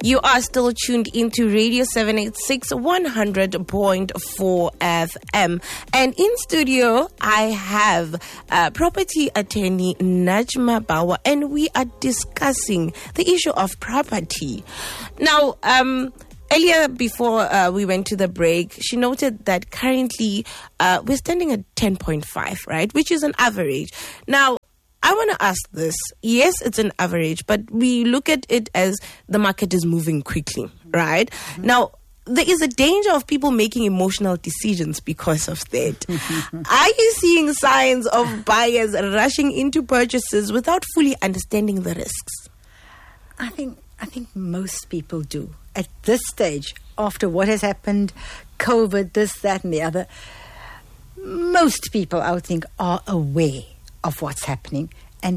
You are still tuned into Radio 786 100.4 FM. And in studio, I have property attorney Najma Bawa, and we are discussing the issue of property. Now, earlier, before we went to the break, she noted that currently we're standing at 10.5, right? Which is an average. Now, I want to ask this. Yes, it's an average, but we look at it as the market is moving quickly, right? Mm-hmm. Now, there is a danger of people making emotional decisions because of that. Are you seeing signs of buyers rushing into purchases without fully understanding the risks? I think most people do. At this stage, after what has happened, COVID, this, that, and the other, most people, I would think, are aware of what's happening and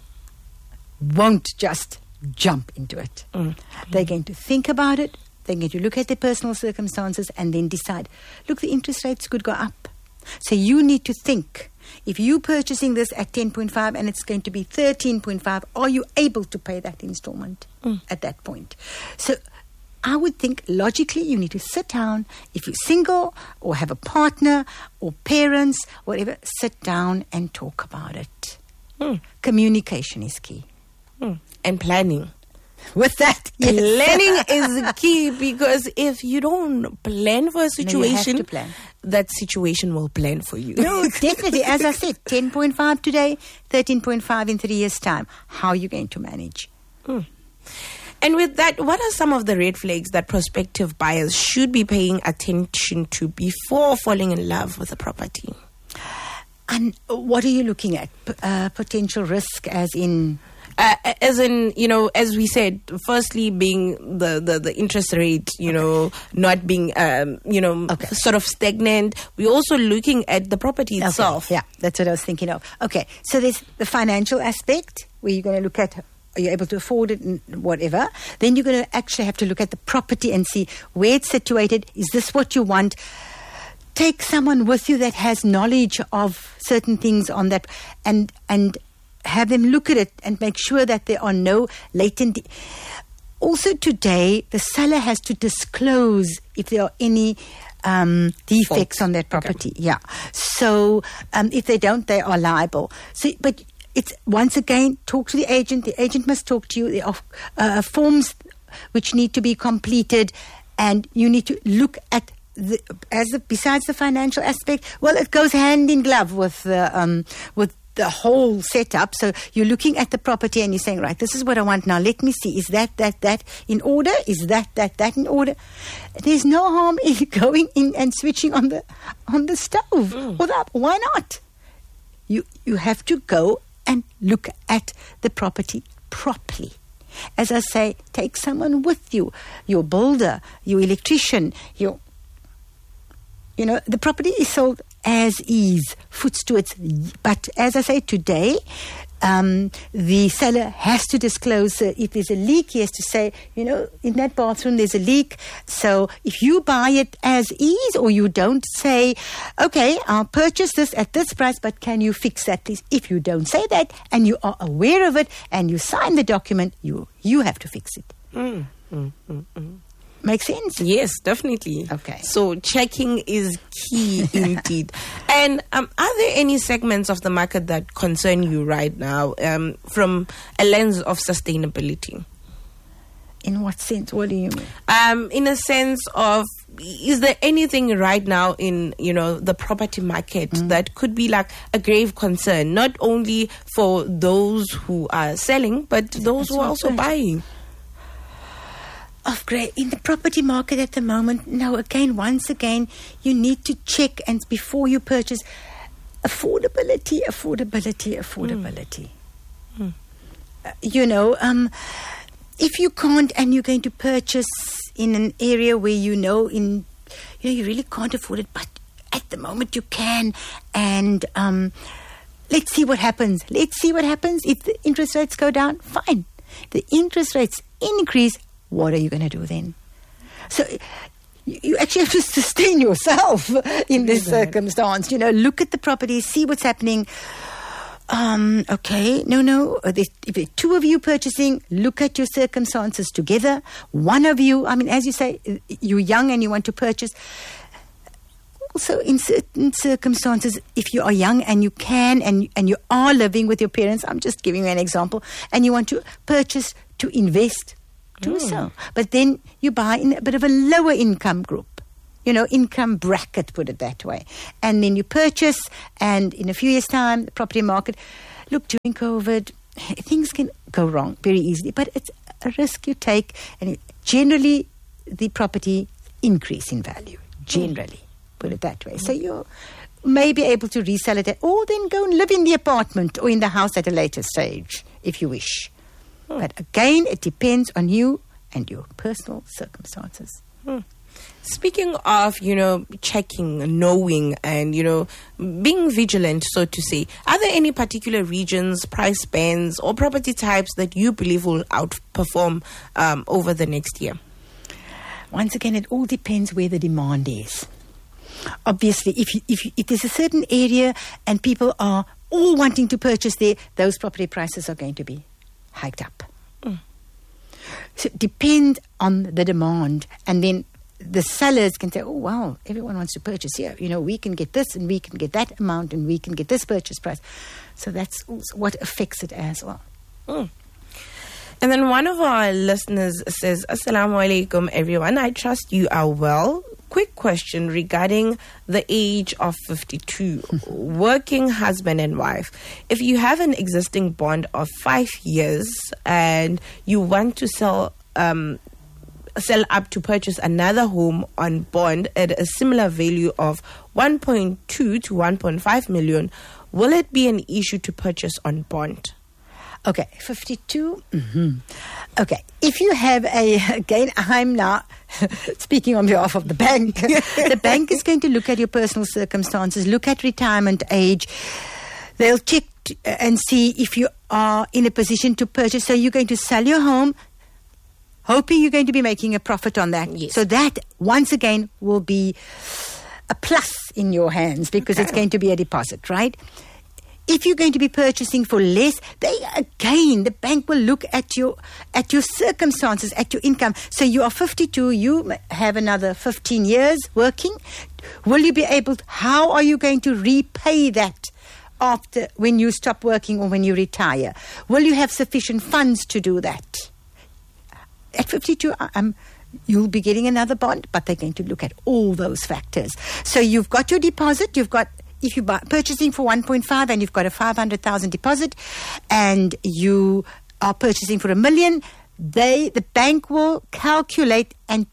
won't just jump into it. Mm-hmm. They're going to think about it. They're going to look at their personal circumstances and then decide, look, the interest rates could go up. So you need to think, if you're purchasing this at 10.5 and it's going to be 13.5, are you able to pay that installment at that point? So I would think logically you need to sit down. If you're single or have a partner or parents, whatever, sit down and talk about it. Communication is key. And planning. With that, yes. Planning is key, because if you don't plan for a situation, that situation will plan for you. No, definitely. As I said, 10.5 today, 13.5 in 3 years' time. How are you going to manage? And with that, what are some of the red flags that prospective buyers should be paying attention to before falling in love with a property? And what are you looking at? Potential risk as in... as we said, firstly being the interest rate, not being, sort of stagnant. We're also looking at the property itself. Yeah, that's what I was thinking of. Okay, so there's the financial aspect where you're going to look at, are you able to afford it and whatever. Then you're going to actually have to look at the property and see where it's situated. Is this what you want? Take someone with you that has knowledge of certain things on that and have them look at it and make sure that there are no latent... Also today, the seller has to disclose if there are any defects on that property. Okay. Yeah. So if they don't, they are liable. So, but it's, once again, talk to the agent. The agent must talk to you. There are forms which need to be completed, and you need to look at besides the financial aspect. Well, it goes hand in glove with the whole setup. So you're looking at the property and you're saying, right, this is what I want now. Let me see. Is that in order? Is that in order? There's no harm in going in and switching on the stove. Why not? You have to go and look at the property properly. As I say, take someone with you, your builder, your electrician, the property is sold as is, foot stewards. But as I say, today, the seller has to disclose if there's a leak. He has to say, in that bathroom there's a leak. So if you buy it as is, or you don't say, okay, I'll purchase this at this price, but can you fix that, please? If you don't say that and you are aware of it and you sign the document, you have to fix it. Make sense? Yes, definitely. Okay. So checking is key indeed. And are there any segments of the market that concern you right now from a lens of sustainability? In what sense? What do you mean? In a sense of, is there anything right now in, the property market that could be like a grave concern, not only for those who are selling, but those who are also buying? Of great in the property market at the moment. Now, once again, you need to check and before you purchase, affordability. If you can't and you're going to purchase in an area where you really can't afford it, but at the moment you can, and let's see what happens. If the interest rates go down, fine. The interest rates increase. What are you going to do then? So you actually have to sustain yourself in this circumstance. Look at the property, see what's happening. Okay, no. If two of you purchasing, look at your circumstances together. One of you, as you say, you're young and you want to purchase. Also, in certain circumstances, if you are young and you can and you are living with your parents, I'm just giving you an example, and you want to purchase to invest, do so. But then you buy in a bit of a lower income group. Income bracket, put it that way. And then you purchase, and in a few years' time, the property market, look, during COVID, things can go wrong very easily, but it's a risk you take, and generally, the property increase in value, generally, put it that way. So you may be able to resell it, or then go and live in the apartment or in the house at a later stage, if you wish. But again, it depends on you and your personal circumstances. Speaking of, checking, knowing, and, being vigilant, so to say, are there any particular regions, price bands, or property types that you believe will outperform over the next year? Once again, it all depends where the demand is. Obviously, if there's a certain area and people are all wanting to purchase there, those property prices are going to be hiked up. So it depends on the demand, and then the sellers can say, oh, wow, everyone wants to purchase here. We can get this and we can get that amount and we can get this purchase price. So that's also what affects it as well. And then one of our listeners says, Assalamu alaikum, everyone. I trust you are well. Quick question regarding the age of 52. Working husband and wife. If you have an existing bond of 5 years and you want to sell up to purchase another home on bond at a similar value of 1.2 to 1.5 million, will it be an issue to purchase on bond? Okay, 52. Okay, if you have again, I'm now speaking on behalf of the bank. The bank is going to look at your personal circumstances, look at retirement age. They'll check and see if you are in a position to purchase. So you're going to sell your home, hoping you're going to be making a profit on that. Yes. So that, once again, will be a plus in your hands because it's going to be a deposit, right? If you're going to be purchasing for less, the bank will look at your circumstances, at your income. So you are 52, you have another 15 years working. Will you be how are you going to repay that after when you stop working or when you retire? Will you have sufficient funds to do that? At 52, you'll be getting another bond, but they're going to look at all those factors. So you've got your deposit, if you're purchasing for 1.5 and you've got a 500,000 deposit and you are purchasing for $1 million, the bank will calculate and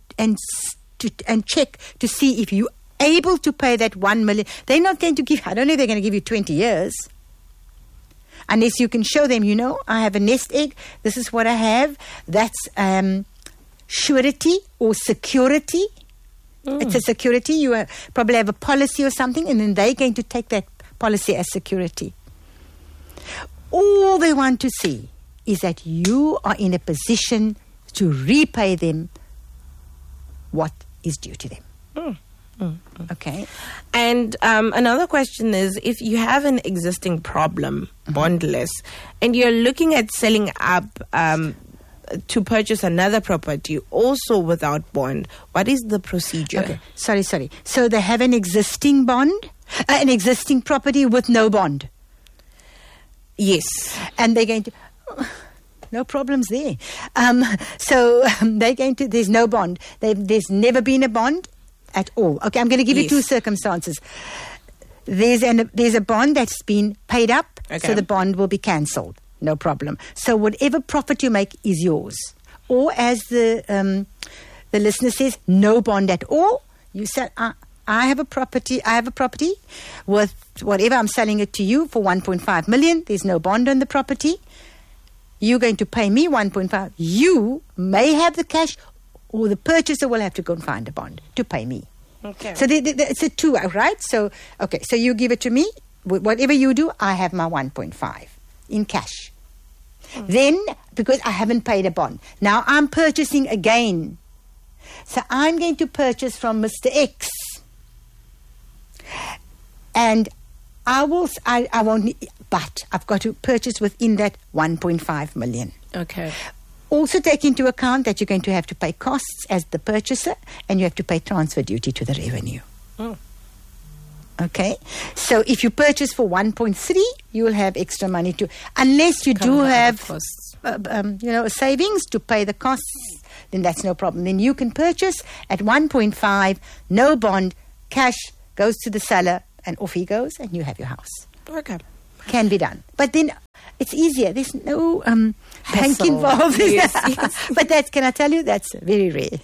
check to see if you're able to pay that 1 million. They're not going to give, I don't know if they're going to give you 20 years. Unless you can show them, I have a nest egg. This is what I have. That's surety or security. It's a security. You probably have a policy or something, and then they're going to take that policy as security. All they want to see is that you are in a position to repay them what is due to them. Okay. And another question is, if you have an existing problem, bondless, and you're looking at selling up to purchase another property also without bond, what is the procedure? Okay, sorry. So they have an existing bond, an existing property with no bond. Yes. And they're going to... no problems there. So they're going to... There's no bond. There's never been a bond at all. Okay, I'm going to give you two circumstances. There's a bond that's been paid up, so the bond will be cancelled. No problem. So whatever profit you make is yours. Or as the listener says, no bond at all. You said, I have a property with whatever, I'm selling it to you for 1.5 million. There's no bond on the property. You're going to pay me 1.5. You may have the cash, or the purchaser will have to go and find a bond to pay me. Okay. So it's a two, right? So you give it to me. Whatever you do, I have my 1.5 in cash. Then, because I haven't paid a bond, now I'm purchasing again. So I'm going to purchase from Mr. X. And I won't need, but I've got to purchase within that 1.5 million. Okay. Also take into account that you're going to have to pay costs as the purchaser, and you have to pay transfer duty to the revenue. Oh. Okay, so if you purchase for 1.3, you will have extra money to, unless you do have costs. Savings to pay the costs, then that's no problem. Then you can purchase at 1.5, no bond, cash goes to the seller, and off he goes, and you have your house. Okay. Can be done, but then it's easier. There's no bank Hassle. involved. Yes, yes. But can I tell you, that's very rare.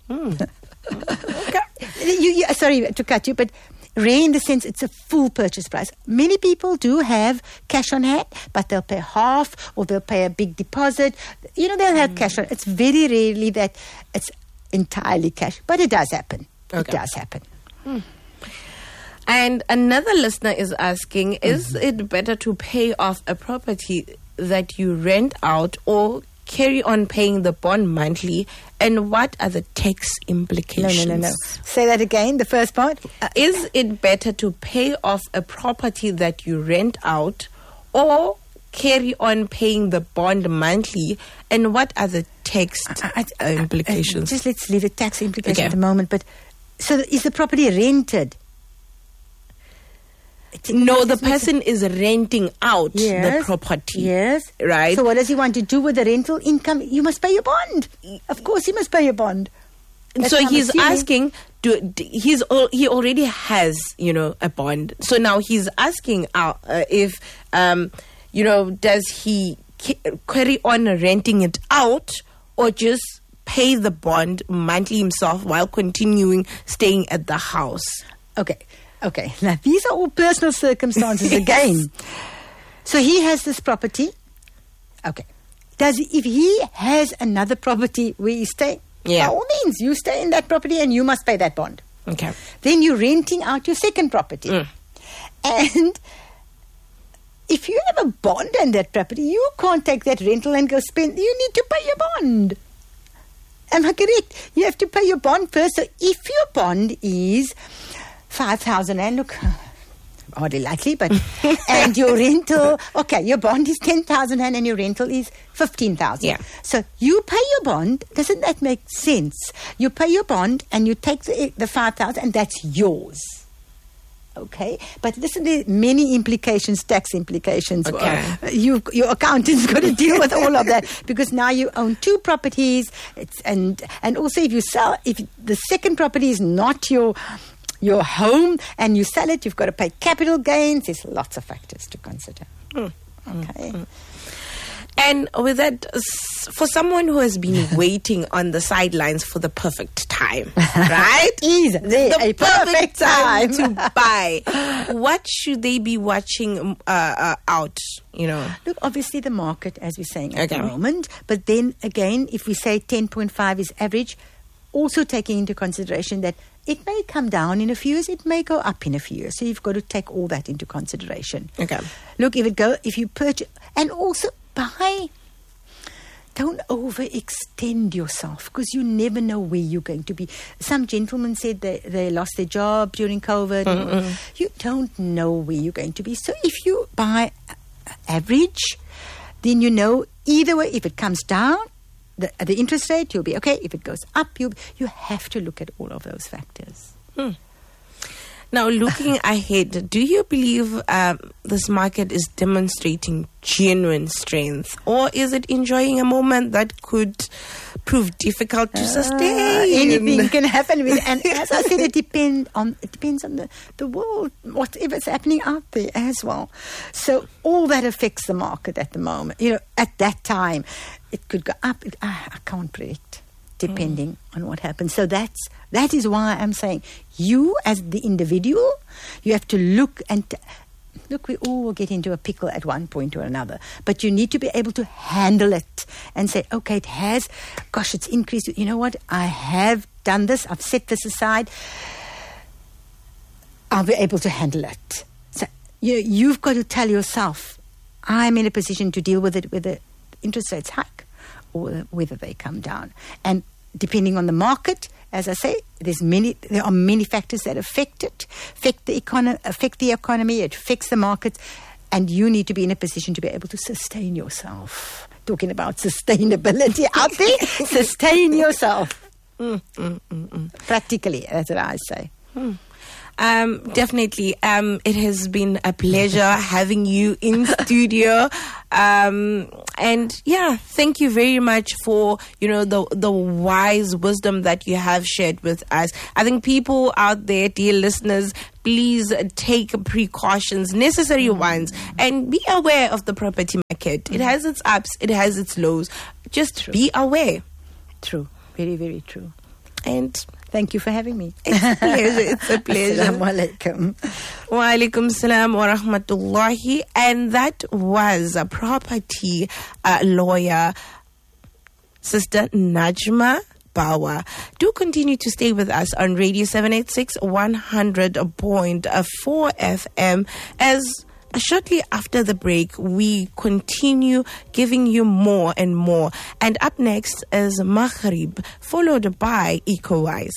Okay. Sorry to cut you, but rare in the sense it's a full purchase price. Many people do have cash on hand, but they'll pay half or they'll pay a big deposit. They'll have cash on. It's very rarely that it's entirely cash, but it does happen. Okay. It does happen. And another listener is asking, is it better to pay off a property that you rent out or carry on paying the bond monthly? And what are the tax implications? No. Say that again, the first part. Is it better to pay off a property that you rent out or carry on paying the bond monthly? And what are the tax implications? Just let's leave the tax implication Okay. at the moment. But so is the property rented? No, the person is renting out the Yes. property. Yes. Right? So what does he want to do with the rental income? You must pay your bond. Of course, he must pay your bond. That's So what I'm he's assuming. asking, he already has, a bond. So now he's asking if, does he carry on renting it out or just pay the bond monthly himself while continuing staying at the house? Okay. Now, these are all personal circumstances again. So he has this property. Okay. If he has another property where he stay, Yeah. by all means, you stay in that property and you must pay that bond. Okay. Then you're renting out your second property. And if you have a bond on that property, you can't take that rental and go spend. You need to pay your bond. Am I correct? You have to pay your bond first. So if your bond is 5,000 and look, hardly likely, but and your rental, okay, your bond is 10,000 and your rental is 15,000. Yeah. So you pay your bond. Doesn't that make sense? You pay your bond and you take the 5,000 and that's yours. Okay, but listen, there are many implications, tax implications. Okay. Your accountant's got to deal with all of that because now you own two properties. And also if you sell, if the second property is not your home and you sell it, you've got to pay capital gains. There's lots of factors to consider. Okay. And with that, for someone who has been waiting on the sidelines for the perfect time, right? Is there The a perfect time? to buy. What should they be watching out, Look, obviously the market, as we're saying at Okay. the moment, but then again, if we say 10.5 is average, also taking into consideration that it may come down in a few years, it may go up in a few years. So you've got to take all that into consideration. Okay. Look, if you purchase, and also buy, don't overextend yourself because you never know where you're going to be. Some gentlemen said they lost their job during COVID. You don't know where you're going to be. So if you buy average, then you know either way, if it comes down, the interest rate, you'll be okay. If it goes up, you have to look at all of those factors. Now, looking ahead, do you believe this market is demonstrating genuine strength, or is it enjoying a moment that could prove difficult to sustain? Anything can happen with, and as I said, it depends on the world, whatever's happening out there as well. So all that affects the market at the moment. At that time, it could go up. I can't predict, depending on what happens. So that is why I'm saying you as the individual, you have to look and look. We all will get into a pickle at one point or another, but you need to be able to handle it and say, okay, it's increased. You know what? I have done this. I've set this aside. I'll be able to handle it. So you've got to tell yourself, I'm in a position to deal with it, whether interest rates hike or whether they come down. And depending on the market, as I say, there are many factors that affect the economy, it affects the markets, and you need to be in a position to be able to sustain yourself. Talking about sustainability out there, sustain yourself. Practically, that's what I say. Definitely. It has been a pleasure having you in studio. And yeah, thank you very much for, the wise wisdom that you have shared with us. I think people out there, dear listeners, please take precautions, necessary ones, and be aware of the property market. It has its ups, it has its lows. Just be aware. True. Very, very true. And thank you for having me. It's a pleasure. It's a pleasure. Assalamu alaikum. Wa alaikum salam wa rahmatullahi. And that was a property lawyer, Sister Najma Bawa. Do continue to stay with us on Radio 786 100.4 FM as shortly after the break, we continue giving you more and more. And up next is Maghrib, followed by EcoWise.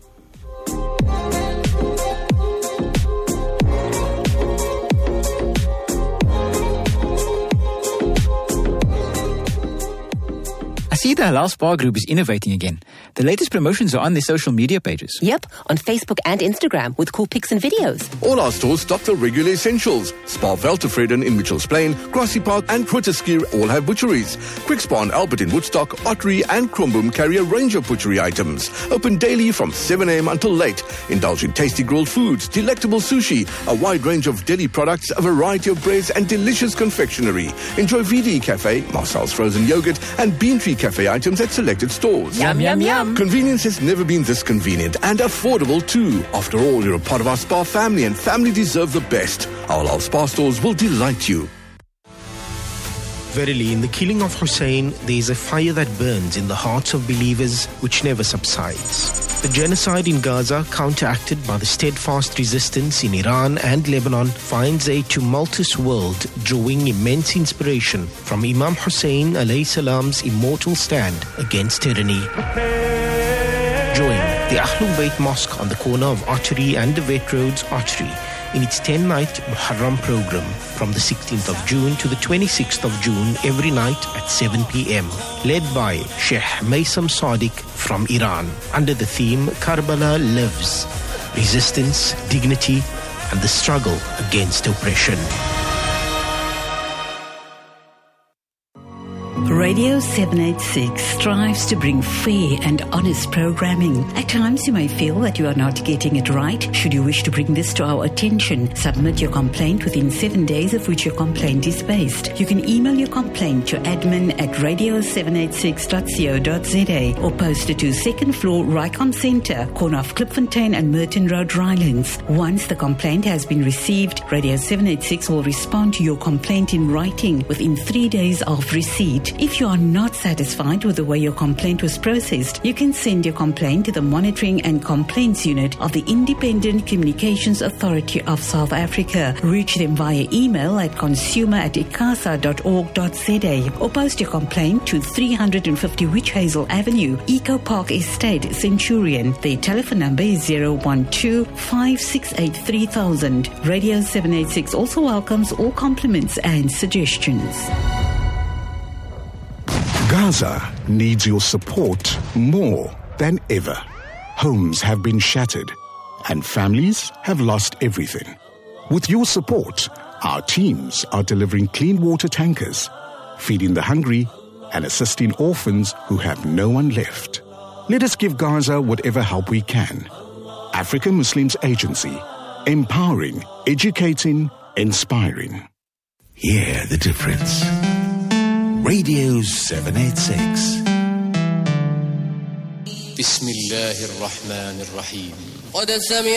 I see the Halal Spa Group is innovating again. The latest promotions are on their social media pages. Yep, on Facebook and Instagram with cool pics and videos. All our stores stock the regular essentials. Spa Veltevreden in Mitchells Plain, Grassy Park and Grooteskier all have butcheries. Quick Spa and Albert in Woodstock, Ottery and Kromboom carry a range of butchery items. Open daily from 7 a.m. until late. Indulge in tasty grilled foods, delectable sushi, a wide range of deli products, a variety of breads and delicious confectionery. Enjoy VD Cafe, Marcel's frozen yogurt and Bean Tree Cafe items at selected stores. Yum, yum, yum. Convenience has never been this convenient and affordable too. After all, you're a part of our spa family and family deserve the best. Our Halal Spa stores will delight you. Verily, in the killing of Hussein, there is a fire that burns in the hearts of believers which never subsides. The genocide in Gaza, counteracted by the steadfast resistance in Iran and Lebanon, finds a tumultuous world drawing immense inspiration from Imam Hussein alayhi salam's immortal stand against tyranny. Join the Ahlul Bayt Mosque on the corner of Ottery and the Vet Roads, Ottery, in its 10-night Muharram program from the 16th of June to the 26th of June every night at 7 p.m. Led by Sheikh Maysam Sadiq from Iran under the theme Karbala Lives, Resistance, Dignity and the Struggle Against Oppression. Radio 786 strives to bring fair and honest programming. At times you may feel that you are not getting it right. Should you wish to bring this to our attention, submit your complaint within 7 days of which your complaint is based. You can email your complaint to admin@radio786.co.za or post it to 2nd floor Rycom Centre, corner of Klipfontein and Merton Road, Rylands. Once the complaint has been received, Radio 786 will respond to your complaint in writing within 3 days of receipt. If you are not satisfied with the way your complaint was processed, you can send your complaint to the Monitoring and Complaints Unit of the Independent Communications Authority of South Africa. Reach them via email at consumer@icasa.org.za or post your complaint to 350 Witch Hazel Avenue, Eco Park Estate, Centurion. Their telephone number is 012-568-3000. Radio 786 also welcomes all compliments and suggestions. Gaza needs your support more than ever. Homes have been shattered and families have lost everything. With your support, our teams are delivering clean water tankers, feeding the hungry and assisting orphans who have no one left. Let us give Gaza whatever help we can. African Muslims Agency, empowering, educating, inspiring. Hear the difference. Radio 786. Bismillahir Rahmanir Rahim.